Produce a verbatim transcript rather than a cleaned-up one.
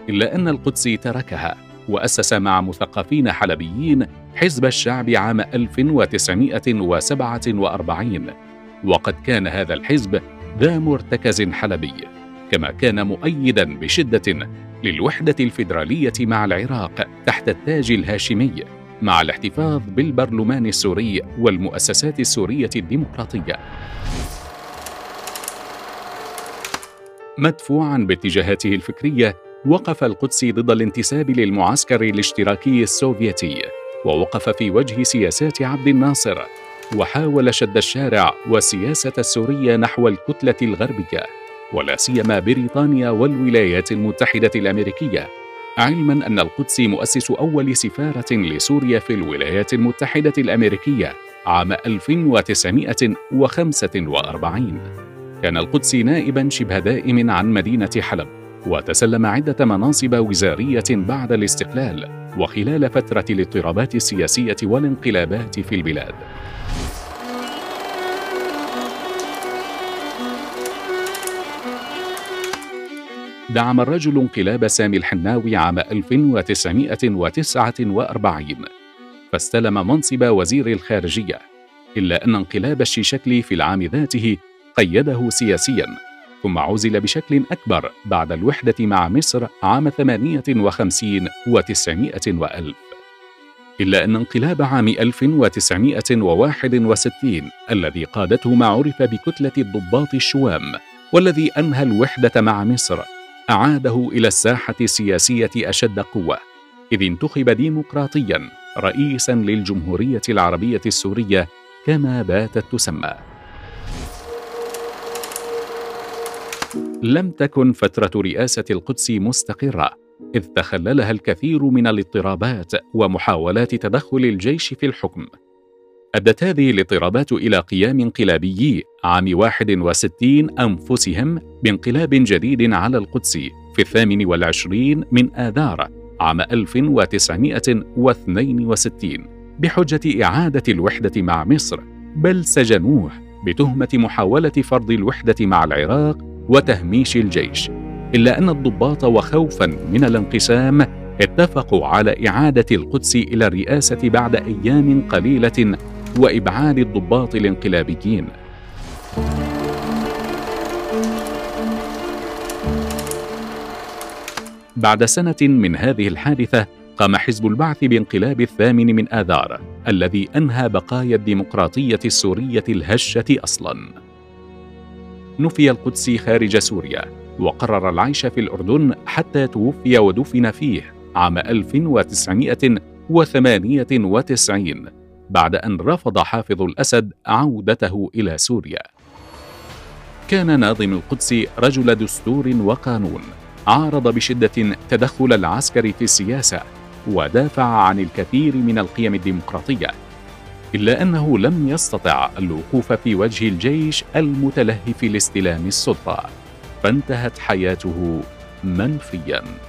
إلا أن القدسي تركها وأسس مع مثقفين حلبيين حزب الشعب عام ألف وتسعمائة وسبعة وأربعين، وقد كان هذا الحزب ذا مرتكز حلبي، كما كان مؤيداً بشدة للوحدة الفيدرالية مع العراق تحت التاج الهاشمي، مع الاحتفاظ بالبرلمان السوري والمؤسسات السورية الديمقراطية. مدفوعاً باتجاهاته الفكرية، وقف القدسي ضد الانتساب للمعسكر الاشتراكي السوفيتي، ووقف في وجه سياسات عبد الناصر، وحاول شد الشارع والسياسة السورية نحو الكتلة الغربية، ولا سيما بريطانيا والولايات المتحدة الأمريكية، علماً أن القدسي مؤسس أول سفارة لسوريا في الولايات المتحدة الأمريكية عام ألف وتسعمائة وخمسة وأربعين. كان القدسي نائباً شبه دائم عن مدينة حلب، وتسلم عدة مناصب وزارية بعد الاستقلال وخلال فترة الاضطرابات السياسية والانقلابات في البلاد. دعم الرجل انقلاب سامي الحناوي عام ألف وتسعمائة وتسعة وأربعين، فاستلم منصب وزير الخارجية، إلا أن انقلاب الشيشكلي في العام ذاته قيده سياسياً، ثم عُزل بشكل أكبر بعد الوحدة مع مصر عام ثمانية وخمسين وتسعمائة وألف. إلا أن انقلاب عام ألف وتسعمائة وواحد وستين الذي قادته ما عرف بكتلة الضباط الشوام، والذي أنهى الوحدة مع مصر، أعاده إلى الساحة السياسية أشد قوة، إذ انتخب ديمقراطياً رئيساً للجمهورية العربية السورية كما باتت تسمى. لم تكن فترة رئاسة القدسي مستقرة، إذ تخللها الكثير من الاضطرابات ومحاولات تدخل الجيش في الحكم. أدت هذه الاضطرابات إلى قيام انقلابيي عام واحد وستين أنفسهم بانقلاب جديد على القدسي في الثامن والعشرين من آذار عام ألف وتسعمائة واثنين وستين بحجة إعادة الوحدة مع مصر، بل سجنوه بتهمة محاولة فرض الوحدة مع العراق وتهميش الجيش. إلا أن الضباط وخوفاً من الانقسام اتفقوا على إعادة القدس إلى الرئاسة بعد أيام قليلة وإبعاد الضباط الانقلابيين. بعد سنة من هذه الحادثة قام حزب البعث بانقلاب الثامن من آذار الذي أنهى بقايا الديمقراطية السورية الهشة أصلاً. نفي القدسي خارج سوريا وقرر العيش في الأردن حتى توفي ودفن فيه عام ألف وتسعمائة وثمانية وتسعين، بعد أن رفض حافظ الأسد عودته إلى سوريا. كان ناظم القدسي رجل دستور وقانون، عارض بشدة تدخل العسكر في السياسة ودافع عن الكثير من القيم الديمقراطية، إلا أنه لم يستطع الوقوف في وجه الجيش المتلهف لاستلام السلطة، فانتهت حياته منفياً.